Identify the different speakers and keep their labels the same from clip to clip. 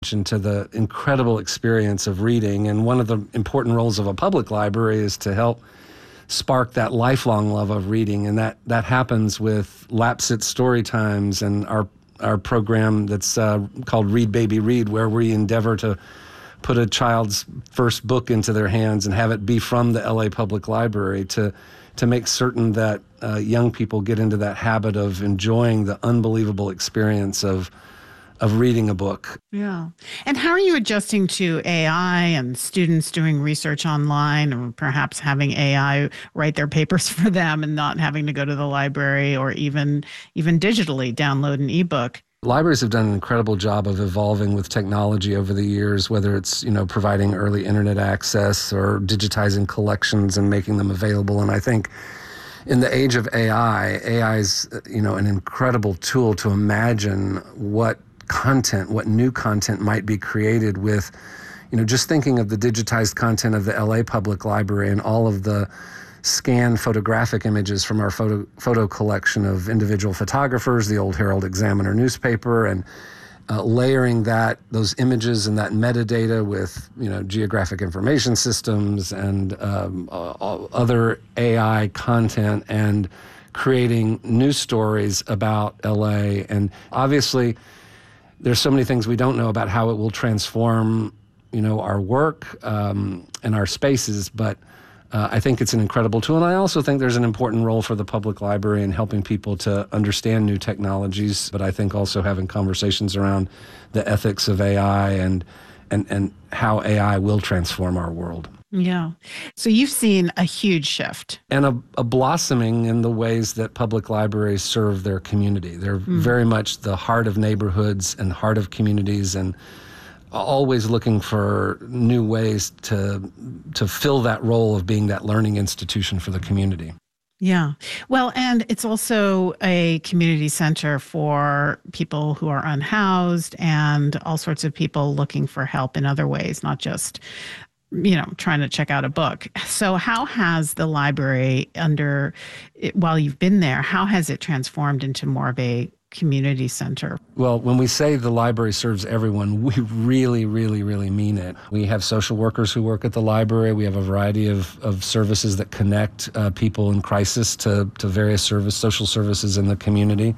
Speaker 1: into the incredible experience of reading. And one of the important roles of a public library is to help spark that lifelong love of reading. And that happens with Lapsit Story Times and our program that's called Read Baby Read, where we endeavor to put a child's first book into their hands and have it be from the LA Public Library to make certain that young people get into that habit of enjoying the unbelievable experience of reading a book.
Speaker 2: Yeah. And how are you adjusting to AI and students doing research online, or perhaps having AI write their papers for them and not having to go to the library, or even digitally download an ebook?
Speaker 1: Libraries have done an incredible job of evolving with technology over the years, whether it's, providing early internet access or digitizing collections and making them available. And I think in the age of AI is, an incredible tool to imagine what new content might be created with, just thinking of the digitized content of the LA Public Library and all of the scanned photographic images from our photo collection of individual photographers, the Old Herald Examiner newspaper, and layering those images and that metadata with, geographic information systems and other AI content, and creating news stories about LA. And obviously, there's so many things we don't know about how it will transform, our work and our spaces, but I think it's an incredible tool. And I also think there's an important role for the public library in helping people to understand new technologies, but I think also having conversations around the ethics of AI and how AI will transform our world.
Speaker 2: Yeah. So you've seen a huge shift.
Speaker 1: And a blossoming in the ways that public libraries serve their community. They're very much the heart of neighborhoods and heart of communities, and always looking for new ways to fill that role of being that learning institution for the community.
Speaker 2: Yeah. Well, and it's also a community center for people who are unhoused and all sorts of people looking for help in other ways, not just trying to check out a book. So how has the library while you've been there, how has it transformed into more of a community center?
Speaker 1: Well, when we say the library serves everyone, we really, really, really mean it. We have social workers who work at the library. We have a variety of services that connect people in crisis to various social services in the community.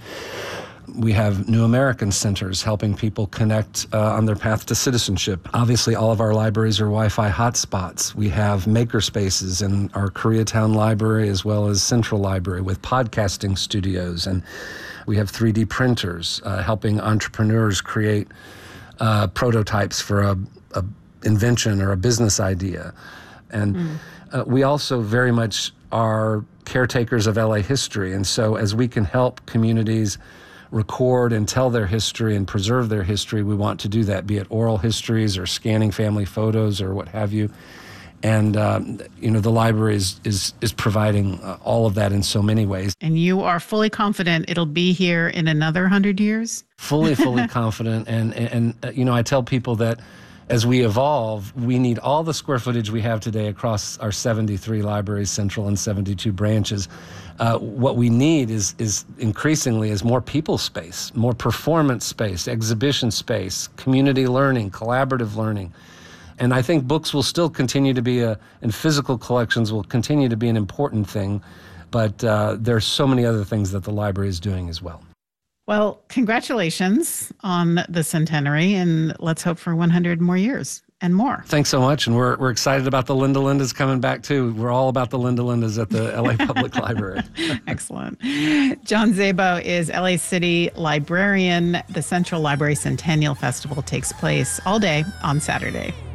Speaker 1: We have New American Centers helping people connect on their path to citizenship. Obviously, all of our libraries are Wi-Fi hotspots. We have maker spaces in our Koreatown Library as well as Central Library with podcasting studios. And we have 3D printers helping entrepreneurs create prototypes for a invention or a business idea. And we also very much are caretakers of LA history. And so as we can help communities record and tell their history and preserve their history, we want to do that, be it oral histories or scanning family photos or what have you. And, the library is providing all of that in so many ways.
Speaker 2: And you are fully confident it'll be here in another 100 years?
Speaker 1: Fully confident. And I tell people that as we evolve, we need all the square footage we have today across our 73 libraries, central and 72 branches. What we need is increasingly is more people space, more performance space, exhibition space, community learning, collaborative learning. And I think books will still continue to be and physical collections will continue to be an important thing, but there are so many other things that the library is doing as well.
Speaker 2: Well, congratulations on the centenary, and let's hope for 100 more years and more.
Speaker 1: Thanks so much, and we're excited about the Linda Lindas coming back too. We're all about the Linda Lindas at the LA Public Library.
Speaker 2: Excellent. John Szabo is LA City librarian. The Central Library Centennial Festival takes place all day on Saturday.